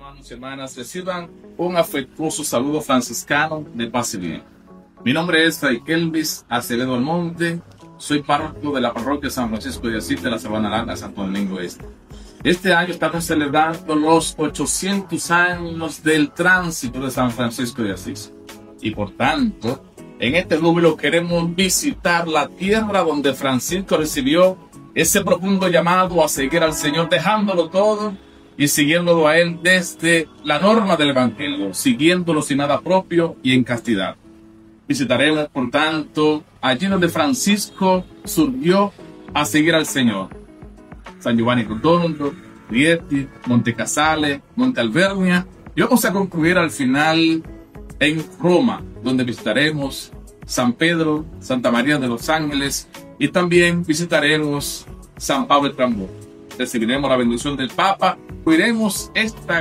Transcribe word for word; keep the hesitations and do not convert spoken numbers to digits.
Hermanos y hermanas, reciban un afectuoso saludo franciscano de paz y bien. Mi nombre es Fray Kelvis Acevedo Almonte, soy párroco de la parroquia San Francisco de Asís de la Sabana Larga, Santo Domingo Este. Este año estamos celebrando los ochocientos años del tránsito de San Francisco de Asís. Y por tanto, en este júbilo queremos visitar la tierra donde Francisco recibió ese profundo llamado a seguir al Señor, dejándolo todo y siguiéndolo a Él desde la norma del Evangelio, siguiéndolo sin nada propio y en castidad. Visitaremos, por tanto, allí donde Francisco surgió a seguir al Señor. San Giovanni Rotondo, Rieti, Monte Casale, Monte Alvernia. Y vamos a concluir al final en Roma, donde visitaremos San Pedro, Santa María de los Ángeles y también visitaremos San Pablo el Tambor. Recibiremos la bendición del Papa, oiremos esta